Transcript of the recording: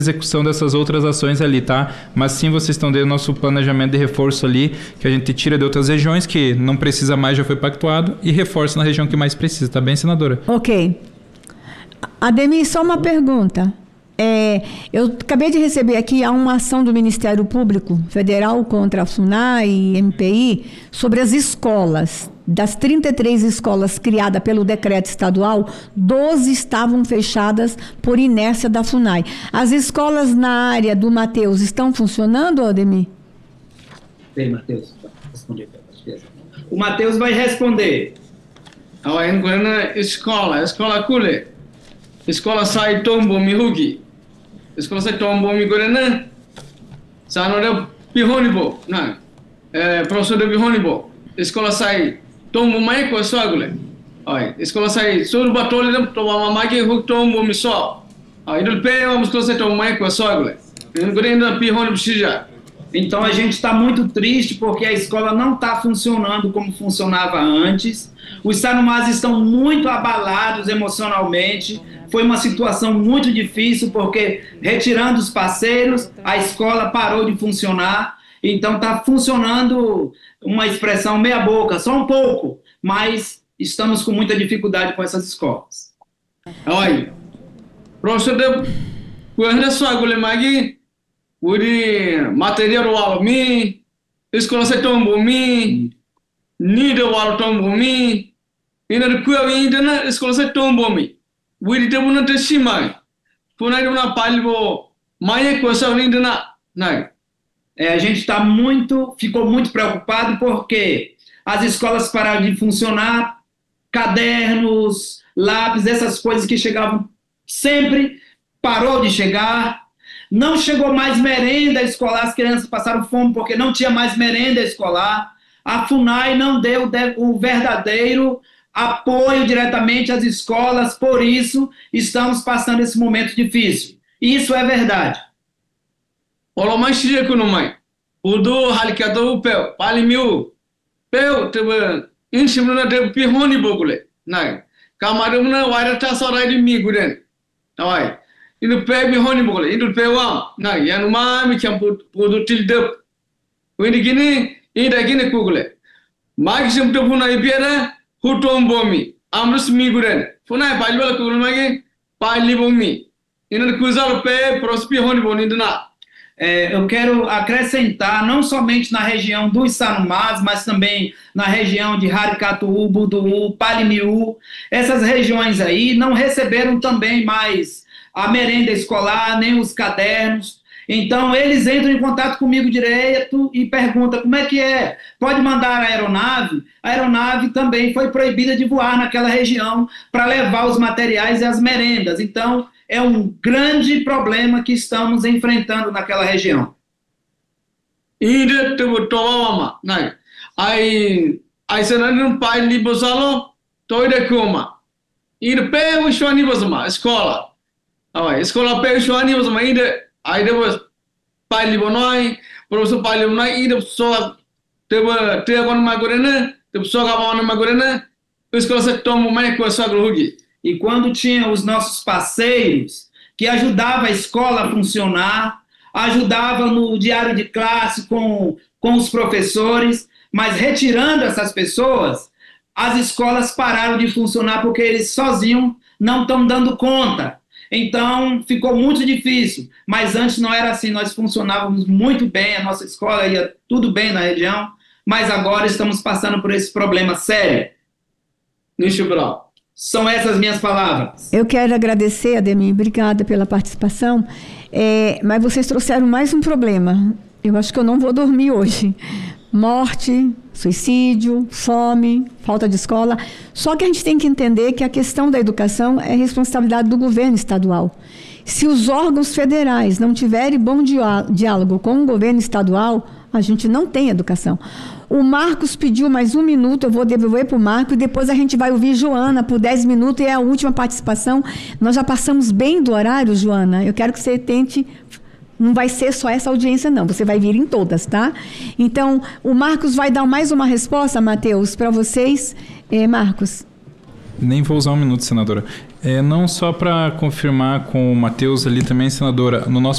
execução dessas outras ações ali, tá? Mas sim, vocês estão dentro do nosso planejamento de reforço ali, que a gente tira de outras regiões que não precisa mais, já foi pactuado, e reforça na região que mais precisa, tá bem, senadora? Ok. Ademir, só uma pergunta. Eu acabei de receber aqui uma ação do Ministério Público Federal contra a FUNAI e MPI sobre as escolas. Das 33 escolas criadas pelo decreto estadual, 12 estavam fechadas por inércia da FUNAI. As escolas na área do Mateus estão funcionando, Ademir? Bem, Mateus, vai responder. O Mateus vai responder. Escola kule. Escola sai tombo mihugi. Escola sai tombo mi gorena. Sanora pihonibo, na. Professor de pihonibo. Escola sai tombo mai ko swagule. Escola sai suru batole dam to mama ke huk tombo mi so. Idul pe vamos escola sai tombo mai ko swagule. Gorena pihonibo shija. Então, a gente está muito triste porque a escola não está funcionando como funcionava antes. Os Sanumás estão muito abalados emocionalmente. Foi uma situação muito difícil porque, retirando os parceiros, a escola parou de funcionar. Então, está funcionando uma expressão meia boca, só um pouco, mas estamos com muita dificuldade com essas escolas. Olha, professor, quando só agulha magi Uri material wal mi, escola se tombo mi, nido wal tombo mi, ina de kuya winda na escola se tombo mi. Uri te buna te shimai, punai buna palvo, maia coisa winda na. A gente ficou muito preocupado porque as escolas pararam de funcionar, cadernos, lápis, essas coisas que chegavam sempre, parou de chegar. Não chegou mais merenda escolar, as crianças passaram fome porque não tinha mais merenda escolar. A FUNAI não deu o verdadeiro apoio diretamente às escolas, por isso estamos passando esse momento difícil. Isso é verdade. Olomai shije kunomai. Udo halikato peu, palimiu. Peu tebe inshimuna de pihoni bogule. Nai. Kamarumna wairata sorai di miguren. Awai. Indo pé me roni bogole, indo pé wam, na yanuma me champu pudo tilde. Windi gini, ida gini kugule. Magi simte puna ipiera, hutom bomi, amrus miguren. Puna palibala kugule magi, pali bomi. Indo kuzar pé prospi roni boni na. Eu quero acrescentar, não somente na região dos Sanumás, mas também na região de Haricatuú, Buduú, Palimiú. Essas regiões aí não receberam também mais a merenda escolar, nem os cadernos. Então, eles entram em contato comigo direto e perguntam como é que é. Pode mandar a aeronave? A aeronave também foi proibida de voar naquela região para levar os materiais e as merendas. Então, é um grande problema que estamos enfrentando naquela região. Escola. Escola pessoani was ainda was pali bonoi, professor pali bonoi, ainda só teve quando magorena, teve só gabana magorena, escola se toma mais com essa grugi. E quando tinha os nossos parceiros que ajudavam a escola a funcionar, ajudavam no diário de classe com os professores, mas retirando essas pessoas, as escolas pararam de funcionar porque eles sozinhos não estão dando conta. Então, ficou muito difícil, mas antes não era assim, nós funcionávamos muito bem, a nossa escola ia tudo bem na região, mas agora estamos passando por esse problema sério. São essas minhas palavras. Eu quero agradecer, Ademir, obrigada pela participação, mas vocês trouxeram mais um problema. Eu acho que eu não vou dormir hoje. Morte, suicídio, fome, falta de escola. Só que a gente tem que entender que a questão da educação é responsabilidade do governo estadual. Se os órgãos federais não tiverem bom diálogo com o governo estadual, a gente não tem educação. O Marcos pediu mais 1 minuto, eu vou devolver para o Marco, e depois a gente vai ouvir Joana por 10 minutos, e é a última participação. Nós já passamos bem do horário, Joana. Eu quero que você tente... Não vai ser só essa audiência, não. Você vai vir em todas, tá? Então, o Marcos vai dar mais uma resposta, Mateus, para vocês. Marcos. Nem vou usar um minuto, senadora. Não só para confirmar com o Matheus ali também, senadora, no nosso